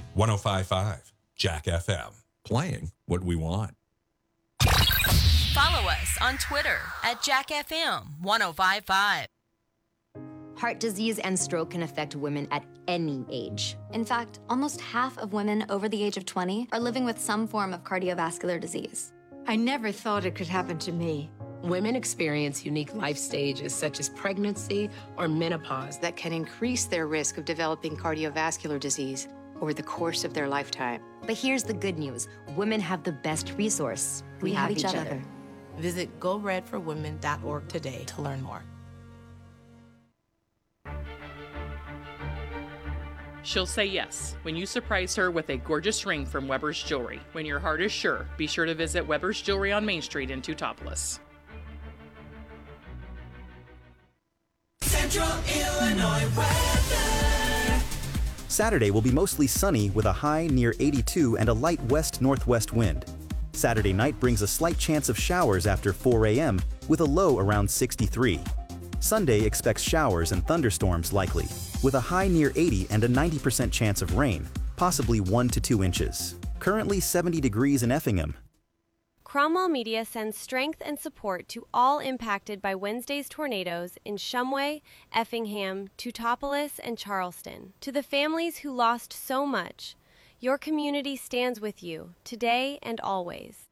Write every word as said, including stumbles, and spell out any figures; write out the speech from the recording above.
one oh five point five Jack F M. Playing what we want. Follow us on Twitter at Jack F M one oh five point five. Heart disease and stroke can affect women at any age. In fact, almost half of women over the age of twenty are living with some form of cardiovascular disease. I never thought it could happen to me. Women experience unique life stages such as pregnancy or menopause that can increase their risk of developing cardiovascular disease over the course of their lifetime. But here's the good news. Women have the best resource. We, we have, have each, each other. other. Visit go red for women dot org today to learn more. She'll say yes when you surprise her with a gorgeous ring from Weber's Jewelry. When your heart is sure, be sure to visit Weber's Jewelry on Main Street in Teutopolis. Central Illinois weather. Saturday will be mostly sunny with a high near eighty-two and a light west-northwest wind. Saturday night brings a slight chance of showers after four a m with a low around sixty-three. Sunday expects showers and thunderstorms likely, with a high near eighty and a ninety percent chance of rain, possibly one to two inches. Currently seventy degrees in Effingham. Cromwell Media sends strength and support to all impacted by Wednesday's tornadoes in Shumway, Effingham, Teutopolis, and Charleston. To the families who lost so much, your community stands with you today and always.